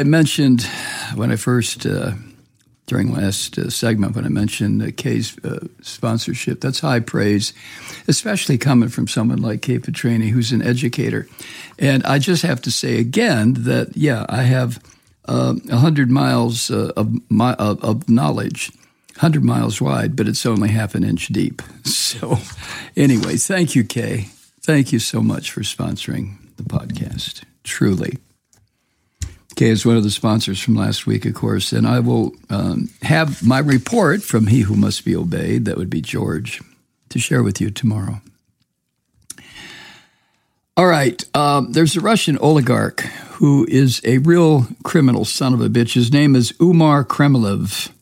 I mentioned when I first, during last segment, when I mentioned Kay's sponsorship, that's high praise, especially coming from someone like Kay Petrini, who's an educator. And I just have to say again that, yeah, I have 100 miles of knowledge, 100 miles wide, but it's only half an inch deep. So anyway, thank you, Kay. Thank you so much for sponsoring the podcast, truly. Kay is one of the sponsors from last week, of course, and I will have my report from He Who Must Be Obeyed, that would be George, to share with you tomorrow. All right, there's a Russian oligarch who is a real criminal son of a bitch. His name is Umar Kremlev,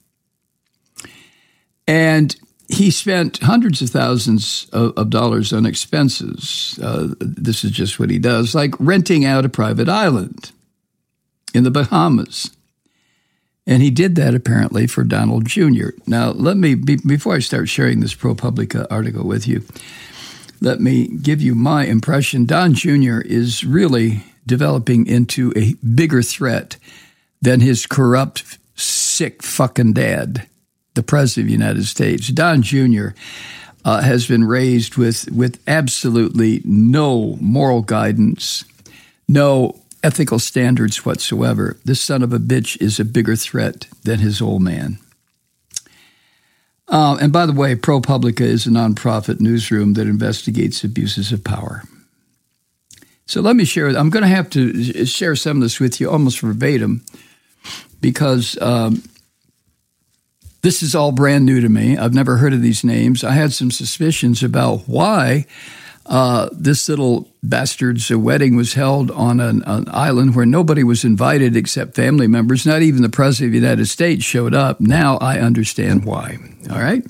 and he spent hundreds of thousands of dollars on expenses. This is just what he does, like renting out a private island in the Bahamas. And he did that apparently for Donald Jr. Now, let me, before I start sharing this ProPublica article with you, let me give you my impression. Don Jr. is really developing into a bigger threat than his corrupt, sick fucking dad, the President of the United States. Don Jr. Has been raised with absolutely no moral guidance, no ethical standards whatsoever. This son of a bitch is a bigger threat than his old man. And by the way, ProPublica is a nonprofit newsroom that investigates abuses of power. So let me share. I'm going to have to share some of this with you almost verbatim because this is all brand new to me. I've never heard of these names. I had some suspicions about why this little bastard's wedding was held on an island where nobody was invited except family members. Not even the President of the United States showed up. Now I understand why. All right?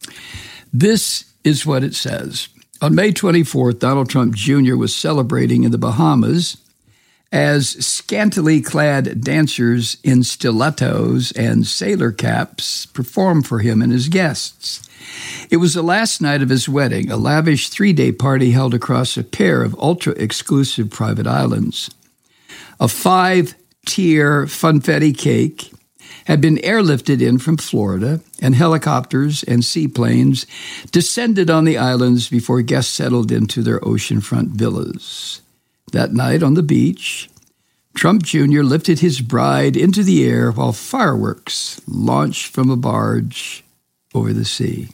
This is what it says. On May 24th, Donald Trump Jr. was celebrating in the Bahamas as scantily clad dancers in stilettos and sailor caps performed for him and his guests. It was the last night of his wedding, a lavish 3-day party held across a pair of ultra-exclusive private islands. A 5-tier funfetti cake had been airlifted in from Florida, and helicopters and seaplanes descended on the islands before guests settled into their oceanfront villas. That night on the beach, Trump Jr. lifted his bride into the air while fireworks launched from a barge over the sea.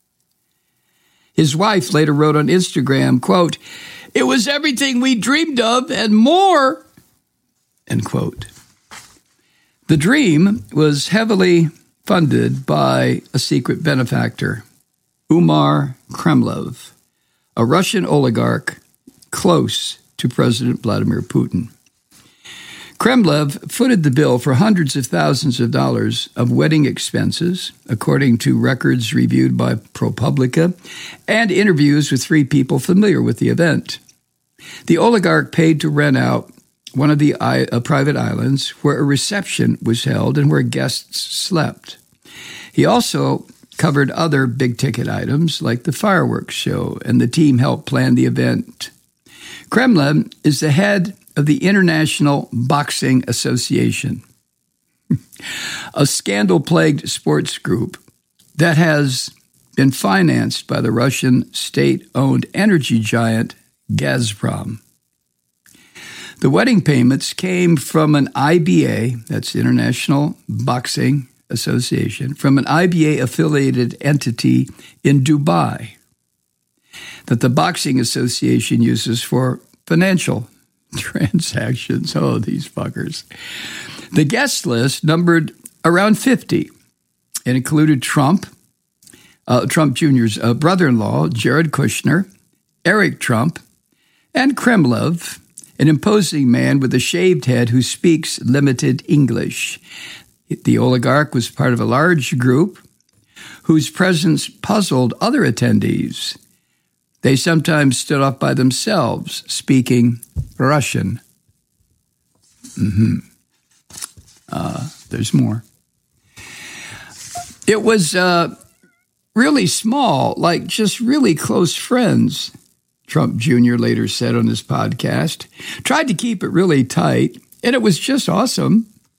His wife later wrote on Instagram, quote, "It was everything we dreamed of and more," end quote. The dream was heavily funded by a secret benefactor, Umar Kremlev, a Russian oligarch close to President Vladimir Putin. Kremlev footed the bill for hundreds of thousands of dollars of wedding expenses, according to records reviewed by ProPublica and interviews with 3 people familiar with the event. The oligarch paid to rent out one of the private islands where a reception was held and where guests slept. He also covered other big-ticket items like the fireworks show, and the team helped plan the event. Kremlev is the head of the International Boxing Association, a scandal-plagued sports group that has been financed by the Russian state-owned energy giant Gazprom. The wedding payments came from an IBA, that's International Boxing Association, from an IBA-affiliated entity in Dubai that the Boxing Association uses for financial transactions. Oh, these fuckers. The guest list numbered around 50 and included Trump Jr.'s brother-in-law, Jared Kushner, Eric Trump, and Kremlev, an imposing man with a shaved head who speaks limited English. The oligarch was part of a large group whose presence puzzled other attendees. They sometimes stood off by themselves, speaking Russian. There's more. It was really small, like just really close friends, Trump Jr. later said on his podcast. Tried to keep it really tight, and it was just awesome.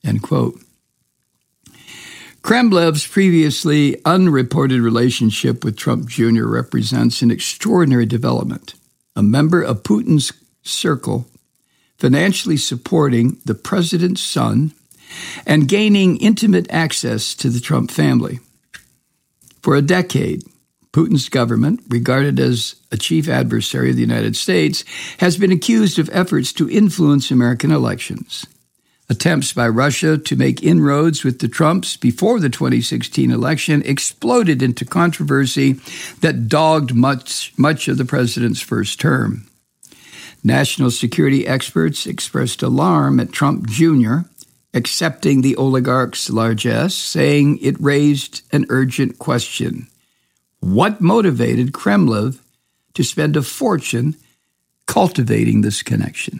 end quote. Kremlev's previously unreported relationship with Trump Jr. represents an extraordinary development. A member of Putin's circle, financially supporting the president's son and gaining intimate access to the Trump family. For a decade, Putin's government, regarded as a chief adversary of the United States, has been accused of efforts to influence American elections. Attempts by Russia to make inroads with the Trumps before the 2016 election exploded into controversy that dogged much of the president's first term. National security experts expressed alarm at Trump Jr. accepting the oligarch's largesse, saying it raised an urgent question. What motivated Kremlin to spend a fortune cultivating this connection?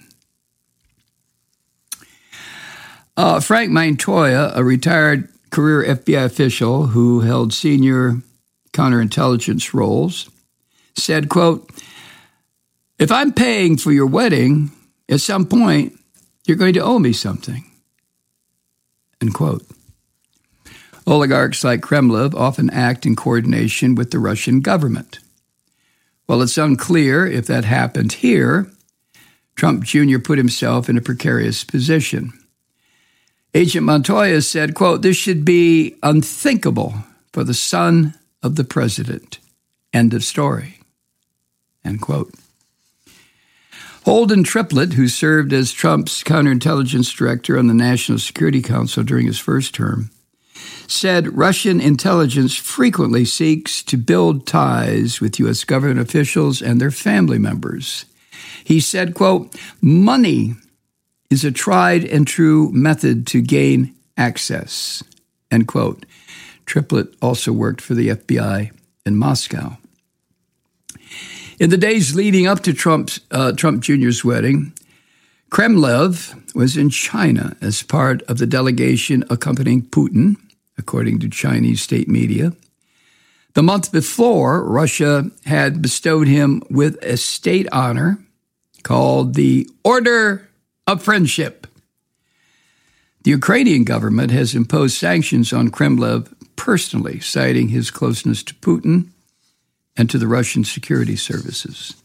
Frank Montoya, a retired career FBI official who held senior counterintelligence roles, said, quote, "If I'm paying for your wedding, at some point, you're going to owe me something," end quote. Oligarchs like Kremlin often act in coordination with the Russian government. While it's unclear if that happened here, Trump Jr. put himself in a precarious position. Agent Montoya said, quote, "This should be unthinkable for the son of the president." End of story. End quote. Holden Triplett, who served as Trump's counterintelligence director on the National Security Council during his first term, said Russian intelligence frequently seeks to build ties with U.S. government officials and their family members. He said, quote, "Money is a tried and true method to gain access," end quote. Triplett also worked for the FBI in Moscow. In the days leading up to Trump Jr.'s wedding, Kremlin was in China as part of the delegation accompanying Putin, according to Chinese state media. The month before, Russia had bestowed him with a state honor called the Order of Friendship. The Ukrainian government has imposed sanctions on Kremlin personally, citing his closeness to Putin and to the Russian security services.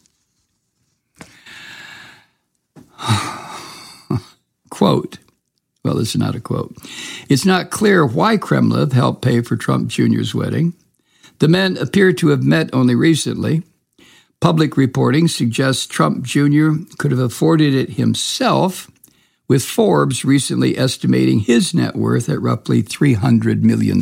Quote, well, this is not a quote. "It's not clear why Kremlin helped pay for Trump Jr.'s wedding. The men appear to have met only recently. Public reporting suggests Trump Jr. could have afforded it himself, with Forbes recently estimating his net worth at roughly $300 million.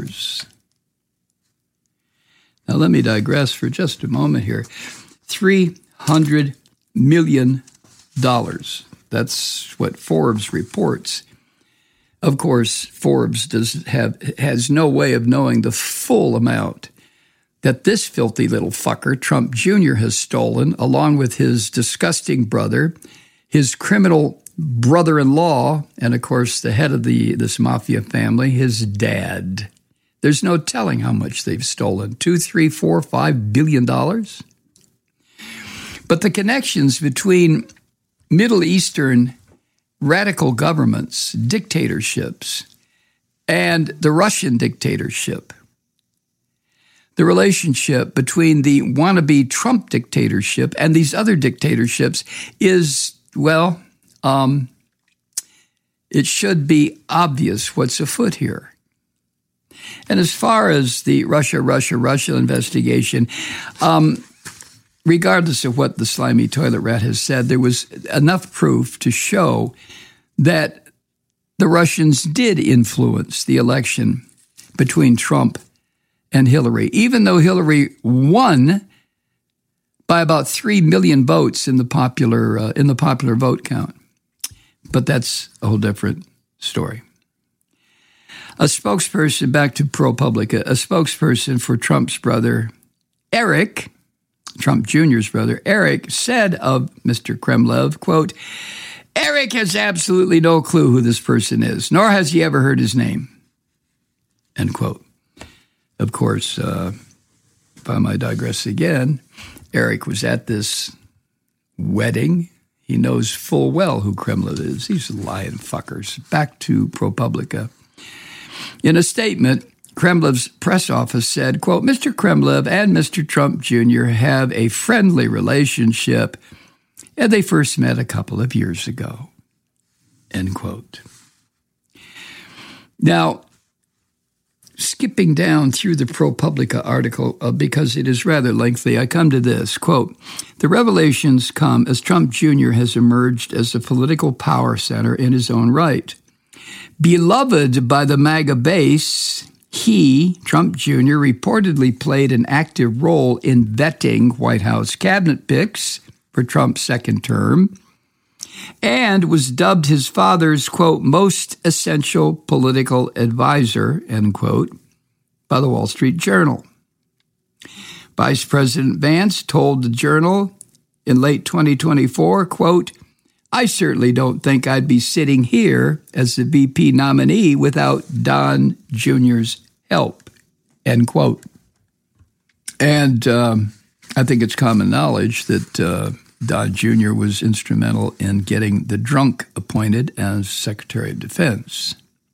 Now, let me digress for just a moment here. $300 million. That's what Forbes reports. Of course, Forbes has no way of knowing the full amount that this filthy little fucker, Trump Jr., has stolen, along with his disgusting brother, his criminal brother-in-law, and, of course, the head of this mafia family, his dad. There's no telling how much they've stolen, $2, $3, $4, $5 billion. But the connections between Middle Eastern radical governments, dictatorships, and the Russian dictatorship, the relationship between the wannabe Trump dictatorship and these other dictatorships is, well, it should be obvious what's afoot here. And as far as the Russia investigation, regardless of what the slimy toilet rat has said, there was enough proof to show that the Russians did influence the election between Trump and Hillary, even though Hillary won by about 3 million votes in the popular vote count. But that's a whole different story. A spokesperson, back to ProPublica, a spokesperson for Trump's brother, Eric, Trump Jr.'s brother, Eric, said of Mr. Kremlin, quote, "Eric has absolutely no clue who this person is, nor has he ever heard his name," end quote. Of course, if I might digress again, Eric was at this wedding. He knows full well who Kremlin is. These lying fuckers. Back to ProPublica. In a statement, Kremlin's press office said, quote, Mr. Kremlin and Mr. Trump Jr. have a friendly relationship, and they first met a couple of years ago, end quote. Now, skipping down through the ProPublica article, because it is rather lengthy, I come to this, quote, the revelations come as Trump Jr. has emerged as a political power center in his own right. Beloved by the MAGA base, he, Trump Jr., reportedly played an active role in vetting White House cabinet picks for Trump's second term and was dubbed his father's, quote, most essential political advisor, end quote, by the Wall Street Journal. Vice President Vance told the Journal in late 2024, quote, I certainly don't think I'd be sitting here as the VP nominee without Don Jr.'s help, end quote. And I think it's common knowledge that Don Jr. was instrumental in getting the drunk appointed as Secretary of Defense.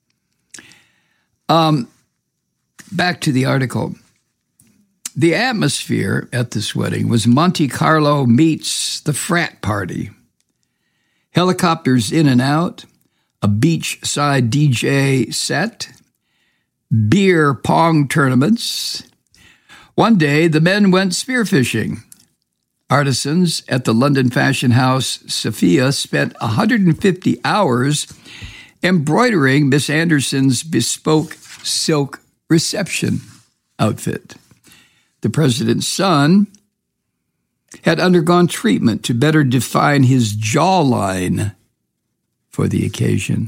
Back to the article. The atmosphere at this wedding was Monte Carlo meets the frat party. Helicopters in and out, a beachside DJ set, beer pong tournaments. One day, the men went spearfishing. Artisans at the London fashion house Sophia spent 150 hours embroidering Miss Anderson's bespoke silk reception outfit. The president's son had undergone treatment to better define his jawline for the occasion.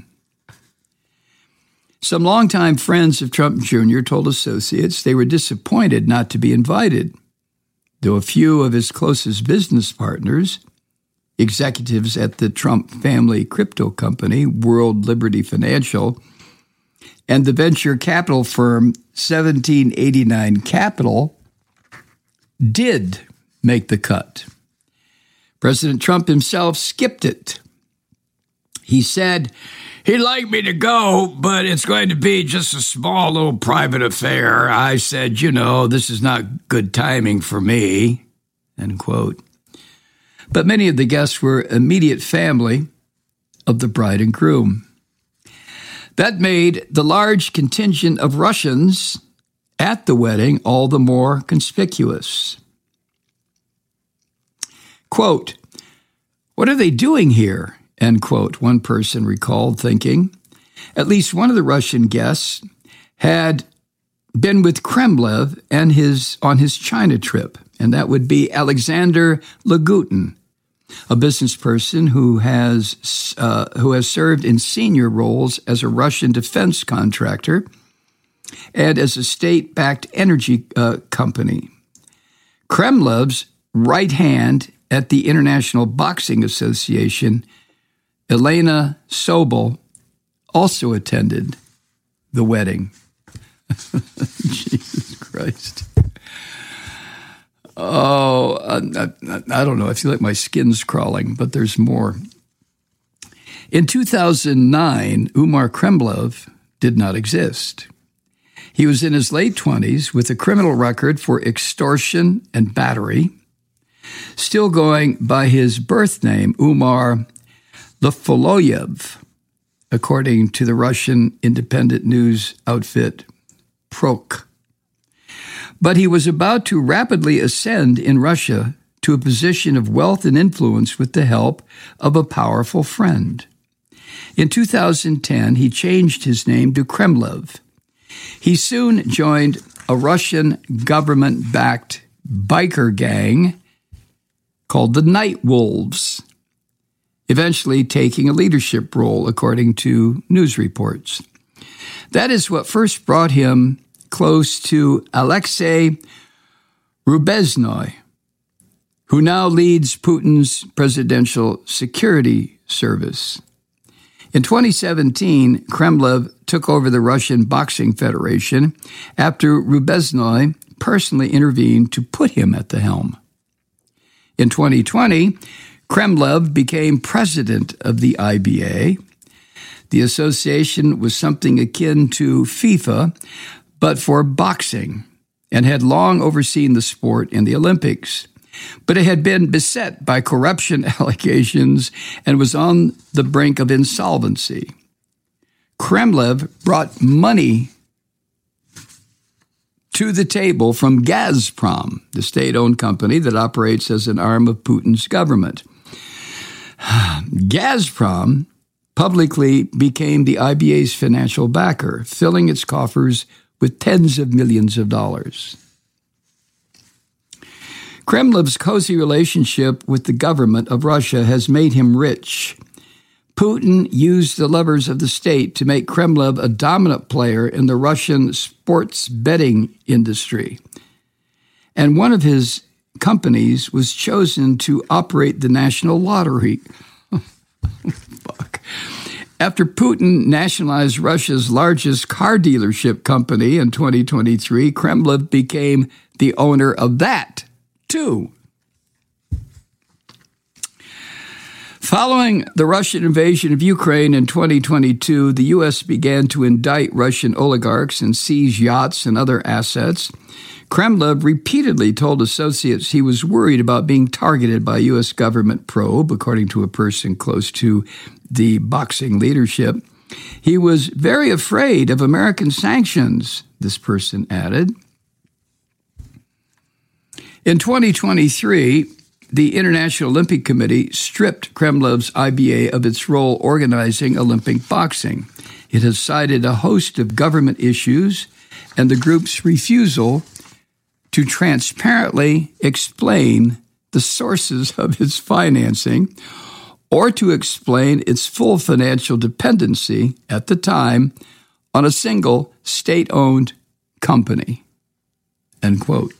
Some longtime friends of Trump Jr. told associates they were disappointed not to be invited, though a few of his closest business partners, executives at the Trump family crypto company, World Liberty Financial, and the venture capital firm 1789 Capital, did make the cut. President Trump himself skipped it. He said, he'd like me to go, but it's going to be just a small little private affair. I said, this is not good timing for me, end quote. But many of the guests were immediate family of the bride and groom. That made the large contingent of Russians at the wedding all the more conspicuous. Quote, what are they doing here? End quote, one person recalled, thinking. At least one of the Russian guests had been with Kremlin and on his China trip, and that would be Alexander Lagutin, a business person who has served in senior roles as a Russian defense contractor and as a state-backed energy company. Kremlin's right hand at the International Boxing Association, Elena Sobel, also attended the wedding. Jesus Christ. Oh, I don't know. I feel like my skin's crawling, but there's more. In 2009, Umar Kremlov did not exist. He was in his late 20s with a criminal record for extortion and battery, still going by his birth name, Umar Lefoloyev, according to the Russian independent news outfit Prok. But he was about to rapidly ascend in Russia to a position of wealth and influence with the help of a powerful friend. In 2010, he changed his name to Kremlov. He soon joined a Russian government-backed biker gang called the Night Wolves, eventually taking a leadership role, according to news reports. That is what first brought him close to Alexei Rubeznoy, who now leads Putin's presidential security service. In 2017, Kremlin took over the Russian Boxing Federation after Rubeznoy personally intervened to put him at the helm. In 2020, Kremlev became president of the IBA. The association was something akin to FIFA, but for boxing, and had long overseen the sport in the Olympics. But it had been beset by corruption allegations and was on the brink of insolvency. Kremlev brought money to the table from Gazprom, the state-owned company that operates as an arm of Putin's government. Gazprom publicly became the IBA's financial backer, filling its coffers with tens of millions of dollars. Kremlev's cozy relationship with the government of Russia has made him rich. Putin used the levers of the state to make Kremlev a dominant player in the Russian sports betting industry. And one of his companies was chosen to operate the national lottery. Fuck. After Putin nationalized Russia's largest car dealership company in 2023, Kremlev became the owner of that, too. Following the Russian invasion of Ukraine in 2022, the U.S. began to indict Russian oligarchs and seize yachts and other assets. Kremlev repeatedly told associates he was worried about being targeted by a U.S. government probe, according to a person close to the boxing leadership. He was very afraid of American sanctions, this person added. In 2023, the International Olympic Committee stripped Kremlev's IBA of its role organizing Olympic boxing. It has cited a host of government issues and the group's refusal to transparently explain the sources of its financing or to explain its full financial dependency at the time on a single state-owned company. End quote.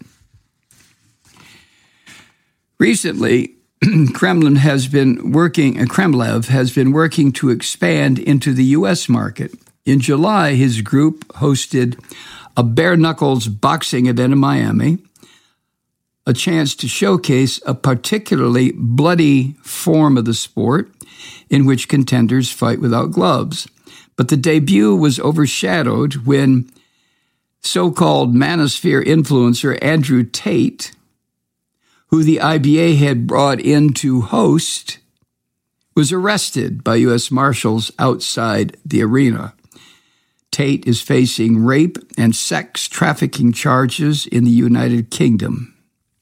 Recently, Kremlev has been working to expand into the U.S. market. In July, his group hosted a bare-knuckles boxing event in Miami, a chance to showcase a particularly bloody form of the sport in which contenders fight without gloves. But the debut was overshadowed when so-called manosphere influencer Andrew Tate, who the IBA had brought in to host, was arrested by U.S. Marshals outside the arena. Tate is facing rape and sex trafficking charges in the United Kingdom.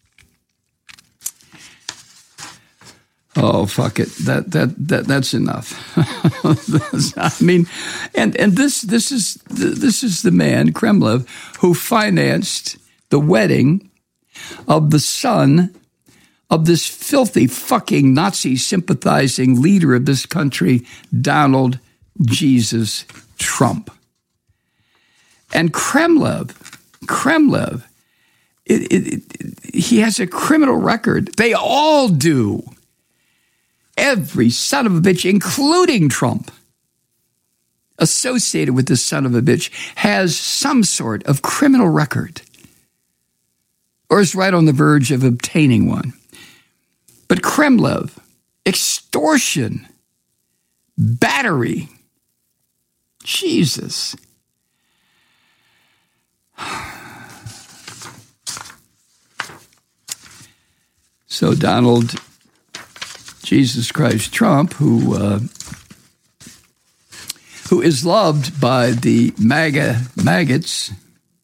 Oh, fuck it. That's enough. I mean, and this is the man, Kremlev, who financed the wedding of the son of this filthy fucking Nazi-sympathizing leader of this country, Donald Jesus Trump. And Kremlev, he has a criminal record. They all do. Every son of a bitch, including Trump, associated with this son of a bitch, has some sort of criminal record or is right on the verge of obtaining one. But Kremlev, extortion, battery, Jesus. So Donald Jesus Christ Trump, who is loved by the maggots,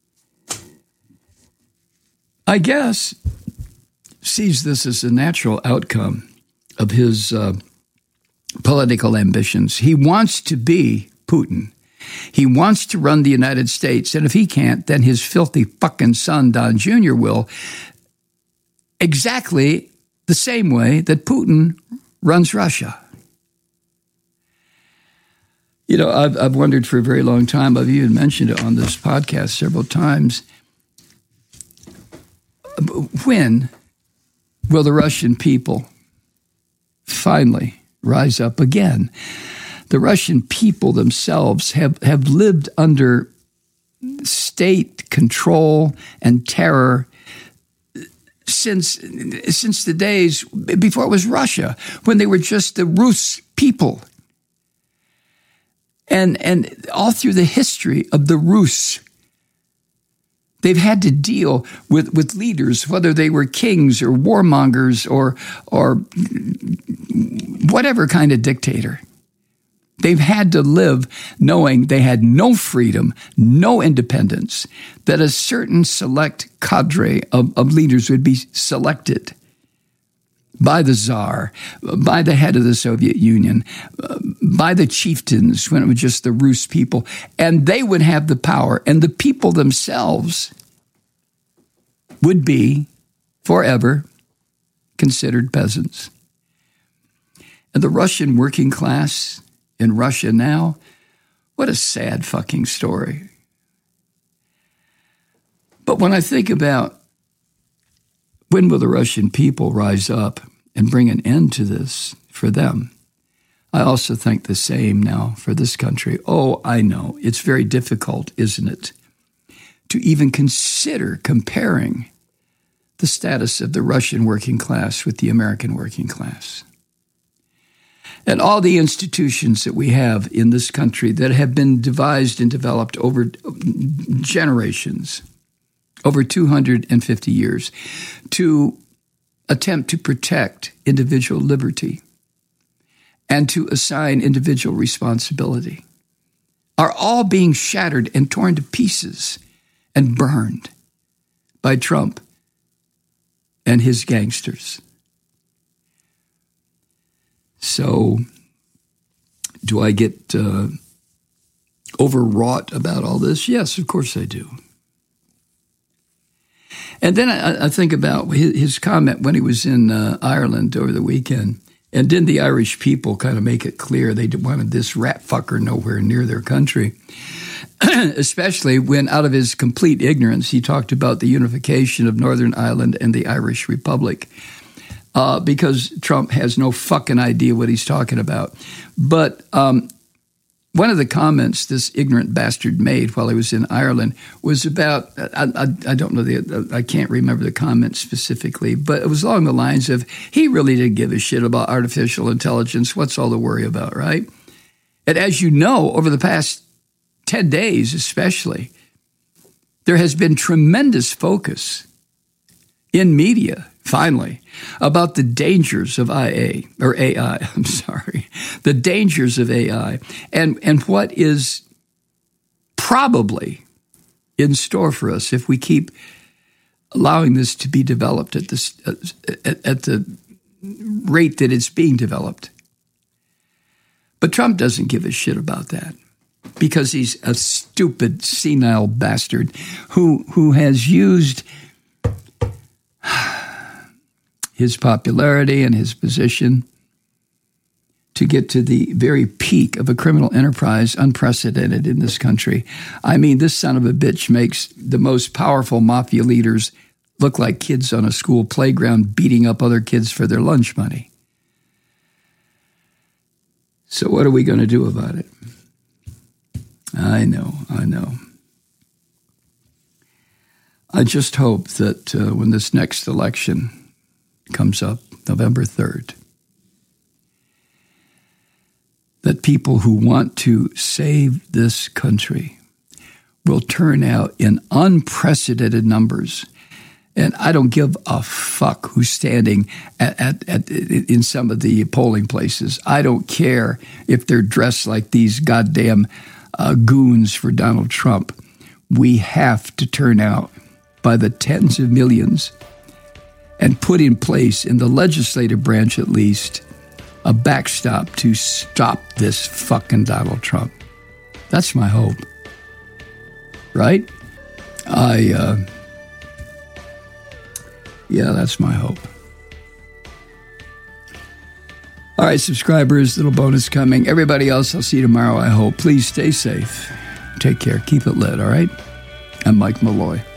I guess, sees this as a natural outcome of his political ambitions. He wants to be Putin. He wants to run the United States, and if he can't, then his filthy fucking son, Don Jr., will. Exactly the same way that Putin runs Russia. You know, I've wondered for a very long time, I've even mentioned it on this podcast several times, when will the Russian people finally rise up again? The Russian people themselves have lived under state control and terror since the days before it was Russia, when they were just the Rus people. And all through the history of the Rus, they've had to deal with leaders, whether they were kings or warmongers or whatever kind of dictator. They've had to live knowing they had no freedom, no independence, that a certain select cadre of leaders would be selected by the Tsar, by the head of the Soviet Union, by the chieftains when it was just the Rus people, and they would have the power, and the people themselves would be forever considered peasants. And the Russian working class in Russia now, what a sad fucking story. But when I think about when will the Russian people rise up and bring an end to this for them, I also think the same now for this country. Oh, I know, it's very difficult, isn't it, to even consider comparing the status of the Russian working class with the American working class. And all the institutions that we have in this country that have been devised and developed over generations, over 250 years, to attempt to protect individual liberty and to assign individual responsibility, are all being shattered and torn to pieces and burned by Trump and his gangsters. So, do I get overwrought about all this? Yes, of course I do. And then I think about his comment when he was in Ireland over the weekend. And didn't the Irish people kind of make it clear they wanted this rat fucker nowhere near their country? Especially when, out of his complete ignorance, he talked about the unification of Northern Ireland and the Irish Republic. Because Trump has no fucking idea what he's talking about. But one of the comments this ignorant bastard made while he was in Ireland was about, I don't know, I can't remember the comment specifically, but it was along the lines of, he really didn't give a shit about artificial intelligence. What's all the worry about, right? And as you know, over the past 10 days especially, there has been tremendous focus in media, finally, about the dangers of AI, the dangers of AI, and what is probably in store for us if we keep allowing this to be developed at the rate that it's being developed. But Trump doesn't give a shit about that because he's a stupid, senile bastard who has used his popularity and his position to get to the very peak of a criminal enterprise unprecedented in this country. I mean, this son of a bitch makes the most powerful mafia leaders look like kids on a school playground beating up other kids for their lunch money. So what are we going to do about it? I know. I just hope that when this next election comes up, November 3rd, that people who want to save this country will turn out in unprecedented numbers. And I don't give a fuck who's standing in some of the polling places. I don't care if they're dressed like these goddamn goons for Donald Trump. We have to turn out by the tens of millions and put in place, in the legislative branch at least, a backstop to stop this fucking Donald Trump. That's my hope. Right? Yeah, that's my hope. All right, subscribers, little bonus coming. Everybody else, I'll see you tomorrow, I hope. Please stay safe. Take care. Keep it lit, all right? I'm Mike Malloy.